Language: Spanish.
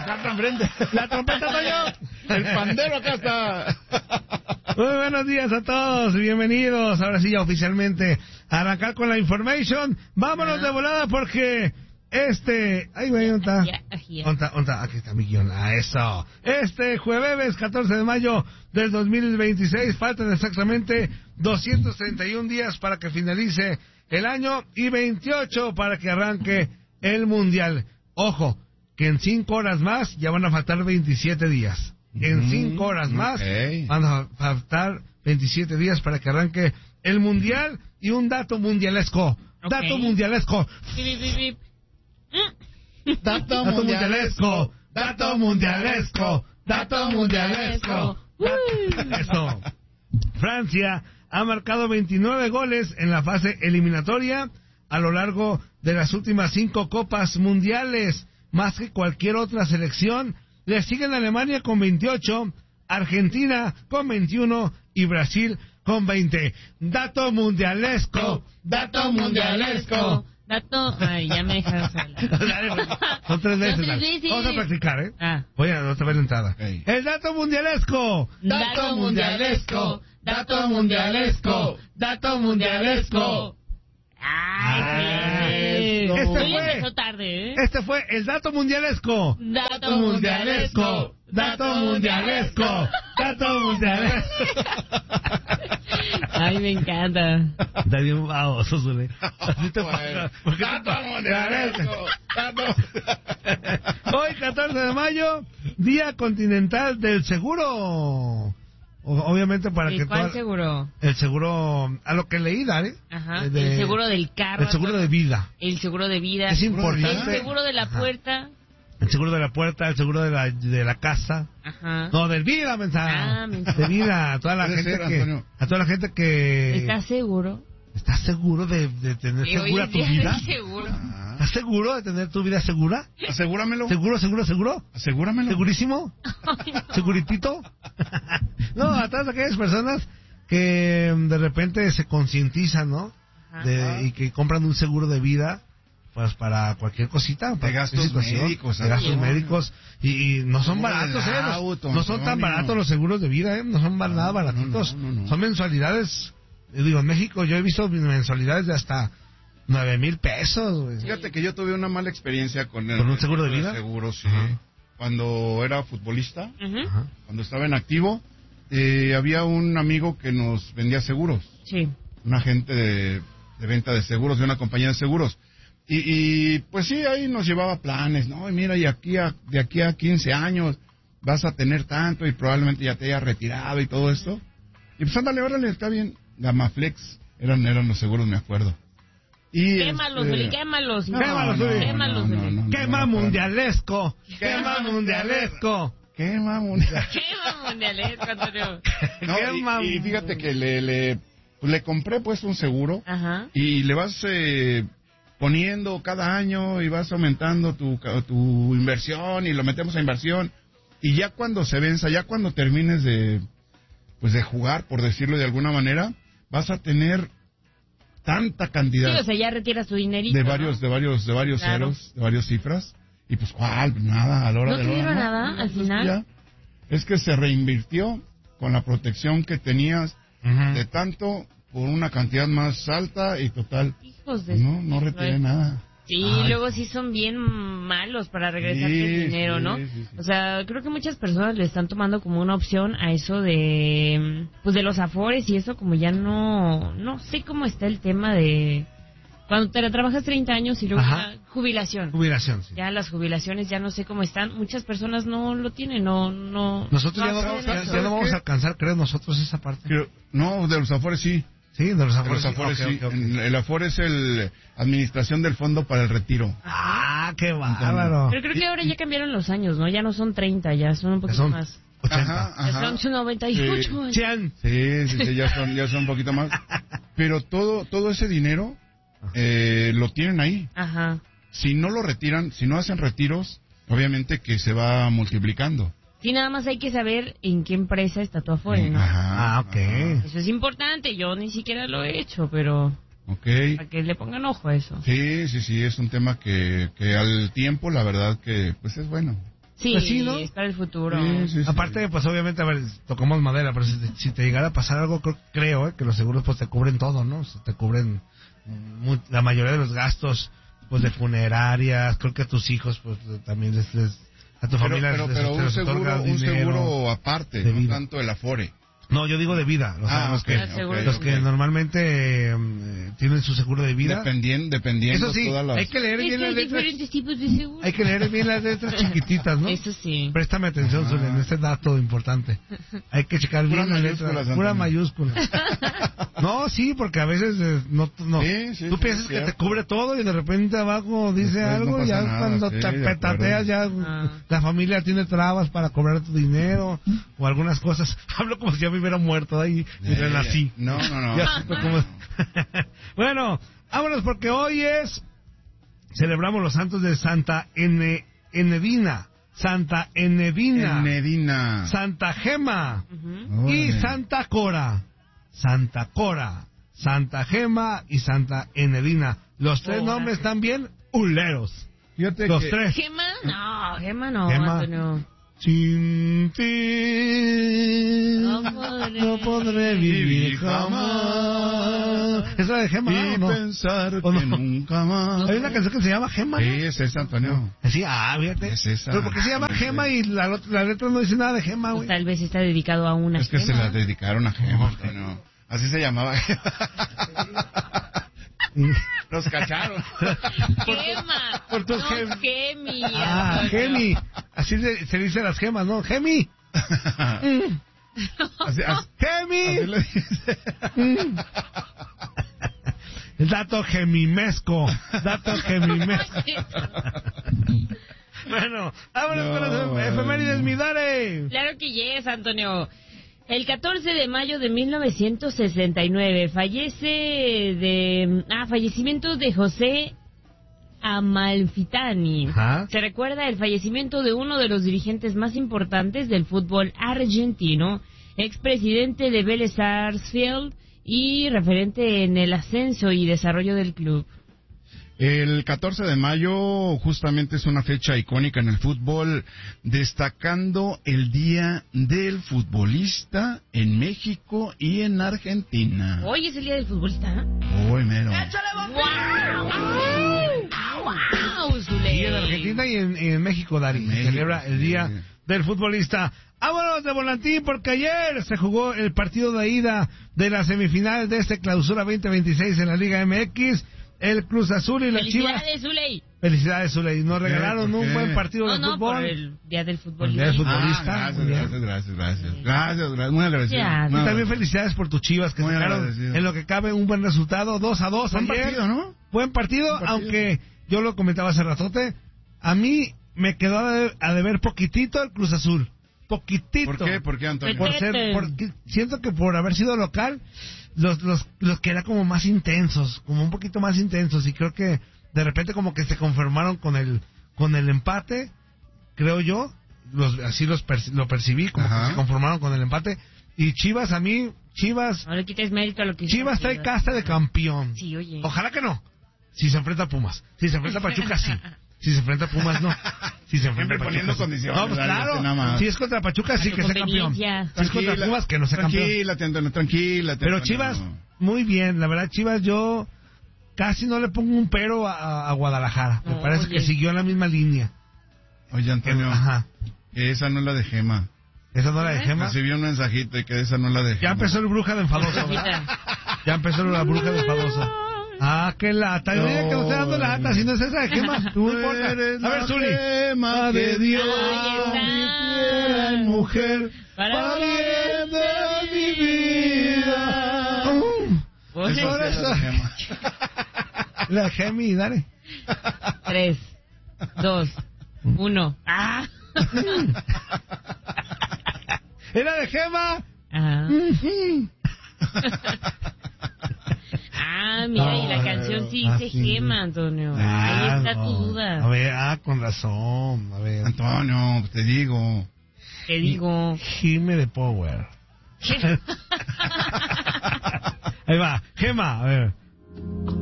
carta enfrente. La trompeta, Toño. El pandero acá está. Muy buenos días a todos, bienvenidos. Ahora sí, ya oficialmente, a arrancar con la information. Vámonos de volada porque ay, güey, ¿dónde está? Aquí está mi guión. Eso. Jueves 14 de mayo del 2026, faltan exactamente 231 días para que finalice el año y 28 para que arranque el Mundial. Ojo, que en 5 horas más ya van a faltar 27 días. En 5 horas más van a faltar 27 días para que arranque el Mundial. Y un dato mundialesco. Dato mundialesco. Dato mundialesco. Dato mundialesco. Dato mundialesco. Eso. Francia ha marcado 29 goles en la fase eliminatoria a lo largo de las últimas 5 copas mundiales, más que cualquier otra selección. Le siguen Alemania con 28, Argentina con 21 y Brasil con 20. Dato mundialesco. Dato mundialesco. Ay, ya me dejaron sola. Son 3 veces. Vamos a practicar, ¿eh? Voy a otra vez la entrada. El dato mundialesco. Dato mundialesco. Dato mundialesco. Dato mundialesco. Ay, empezó tarde, ¿eh? Este fue el dato mundialesco. Dato mundialesco. Dato mundialesco. Dato mundialesco. Ay, me encanta. Está bien baboso, Zule. Así te pasa. Dato mundialesco. Hoy, 14 de mayo, Día Continental del Seguro. Obviamente para que ¿Cuál seguro? El seguro, a lo que leí, Dale. Ajá, el seguro del carro. El seguro de vida. El seguro de vida. Es importante. El seguro de la puerta. El seguro de la puerta, el seguro de la casa. Ajá. No, del vida, mensaje. De vida, a toda la gente que ¿Estás seguro? ¿Estás seguro de tener segura tu vida? ¿Seguro? ¿Estás seguro de tener tu vida segura? Asegúramelo. ¿Seguro? Asegúramelo. ¿Segurísimo? ¿Seguritito? No, a todas aquellas personas que de repente se concientizan, ¿no? Y que compran un seguro de vida, pues para cualquier cosita, para de gastos médicos, de gastos médicos, y no son baratos, no son tan baratos los seguros de vida, no son nada baratitos, son mensualidades. Digo, en México yo he visto mensualidades de hasta 9,000 pesos, güey. Fíjate que yo tuve una mala experiencia con un seguro de vida. Seguro, sí. Cuando era futbolista, cuando estaba en activo, había un amigo que nos vendía seguros. Sí. Un agente de venta de seguros, de una compañía de seguros. Y pues sí, ahí nos llevaba planes, ¿no? Y mira, de aquí a 15 años vas a tener tanto y probablemente ya te hayas retirado y todo esto. Y pues ándale, órale, está bien. Gamaflex eran los seguros, me acuerdo. Y quémalos, quémalos. Quema mundialesco. Quema mundialesco. Quema mundialesco, Antonio. Y fíjate que le compré pues un seguro. Ajá. Y le vas poniendo cada año y vas aumentando tu inversión y lo metemos a inversión. Y ya cuando se venza, ya cuando termines de jugar, por decirlo de alguna manera, vas a tener tanta cantidad. Sí, o sea, ya retiras tu dinerito. De varios claro. Ceros, de varias cifras. Y pues, ¿cuál? Nada, a la hora de la hora. ¿No tuvieron nada al final? Ya. Es que se reinvirtió con la protección que tenías de tanto por una cantidad más alta y total. Hijos de no retiré nada. Sí, luego sí son bien malos para regresarte el dinero, ¿no? Sí. O sea, creo que muchas personas le están tomando como una opción a eso de los afores y eso, como ya no sé cómo está el tema de cuando te la trabajas 30 años y luego ya jubilación. Jubilación, sí. Ya las jubilaciones ya no sé cómo están. Muchas personas no lo tienen, no. Nosotros ya no vamos a alcanzar, creo, nosotros esa parte. No, de los afores sí. Sí, de los afores, sí. El afore es el administración del fondo para el retiro. Ah, qué bárbaro. Pero creo que ahora ya cambiaron los años, ¿no? Ya no son 30, ya son un poquito más. 80. Ya son 98. 100. Sí, ya son un poquito más. Pero todo ese dinero lo tienen ahí. Ajá. Si no lo retiran, si no hacen retiros, obviamente que se va multiplicando. Sí, nada más hay que saber en qué empresa está tu afore, ¿no? Ajá, ok. Eso es importante, yo ni siquiera lo he hecho, pero para que le pongan ojo a eso. Sí, es un tema que al tiempo, la verdad que pues es bueno. Sí, pues sí, ¿no? es para el futuro. Sí. Aparte, pues obviamente, a ver, tocamos madera, pero si te llegara a pasar algo, creo que los seguros pues te cubren todo, ¿no? O sea, te cubren la mayoría de los gastos, pues de funerarias, creo que a tus hijos, pues también a tu familia pero les otorga un dinero seguro aparte, de no vida. tanto el Afore. No, yo digo de vida, o sea, los que normalmente tienen su seguro de vida. Dependiendo eso sí, todas las... hay que leer bien las letras. Diferentes tipos de seguro. Hay que leer bien las letras chiquititas, ¿no? Eso sí. Préstame atención, Zulen, este dato importante. Hay que checar bien las letras. Pura mayúscula. No, sí, porque a veces Sí, tú piensas que te cubre todo y de repente abajo dice Después algo no y ya pasa nada, cuando sí, te de petateas ya la familia tiene trabas para cobrar tu dinero o algunas cosas. Hablo como si ya me hubiera muerto ahí y renací. No. Ya supe cómo... Bueno, vámonos porque hoy celebramos los santos de Santa Enedina, Santa Enedina, Santa Gema y Santa Cora. Santa Gema y Santa Enedina. Los tres nombres están bien huleros. Los tres. ¿Gema? No, Gema no, Antonio. Sin ti no podré vivir jamás. ¿Es la de Gema Y o no? pensar ¿O no? que nunca más... Hay una canción que se llama Gema, ¿no? Sí, es esa, Antonio. Sí, fíjate. Es esa. Pero ¿por qué se llama Gema y la letra no dice nada de Gema, Pues güey? tal vez está dedicado a una Es que Gema. se la dedicaron a Gema, Antonio. Así se llamaba. Nos cacharon. Gema. Por tus Gemi. Gemi. Así se dice las gemas, ¿no? Gemi. Gemi. Así le dice. Dato gemimesco. Bueno, vámonos con las efemérides, mi Dare. Claro que yes, Antonio. El 14 de mayo de 1969 fallecimiento de José Amalfitani. Ajá. Se recuerda el fallecimiento de uno de los dirigentes más importantes del fútbol argentino, expresidente de Vélez Sarsfield y referente en el ascenso y desarrollo del club. El 14 de mayo justamente es una fecha icónica en el fútbol, destacando el Día del Futbolista en México y en Argentina. Hoy es el Día del Futbolista. Hoy mero. ¡Wow! Y en Argentina y en México, Dari, se celebra el Día del Futbolista. Vámonos de volantín porque ayer se jugó el partido de ida de las semifinales de este Clausura 2026 en la Liga MX. El Cruz Azul y las Chivas. Felicidades, Zuley. Nos regalaron un buen partido de fútbol. Por el Día del Futbolista. El Día del Futbolista. Gracias. Muy agradecido. Y también felicidades por tus Chivas que sacaron en lo que cabe un buen resultado, 2-2 Buen ayer. partido, ¿no? Buen partido, aunque yo lo comentaba hace ratote, a mí me quedó a deber poquitito el Cruz Azul. Poquitito. ¿Por qué, Antonio? Porque siento que por haber sido local, los que eran como más intensos, como un poquito más intensos, y creo que de repente como que se conformaron con el empate, creo yo, así lo percibí, como que se conformaron con el empate. Y Chivas, a mí, no le quites mérito a lo que Chivas trae casta de campeón. Sí, oye. Ojalá que no. Si se enfrenta a Pumas. Si se enfrenta a Pachuca, sí. Si se enfrenta a Pumas, no. Si se enfrenta a Pachuca, poniendo condiciones. No, pues claro. Si es contra Pachuca, sí que sea campeón. Si es contra Pumas, que no sea campeón. Tranquila. Pero Chivas, muy bien. La verdad, Chivas, yo casi no le pongo un pero a Guadalajara. Me parece que siguió en la misma línea. Oye, Antonio. Que esa no es la de Gema. ¿Esa no es la de Gema? Recibí un mensajito y que esa no es la de Gema. Ya empezó el bruja de enfadoso. Ya empezó la bruja de enfadoso. Qué lata. Yo diría que no estoy dando lata, si no es esa de Gema. No importa. A ver, Zuli. Gema de Dios, mi mujer, para bien de mi vida. Por eso. La Gemi, dale. 3, 2, 1. ¿Era de Gema? Mira, y la canción sí dice Gema, Antonio. Ahí está tu duda. A ver, con razón. A ver. Antonio, te digo. Gime de Power. Ahí va, Gema, a ver.